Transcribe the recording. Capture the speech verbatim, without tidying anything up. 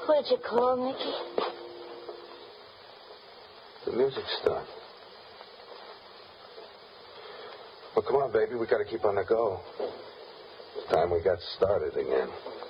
What'd you call, Mickey? The music stopped. Well, come on, baby. We got to keep on the go. It's time we got started again.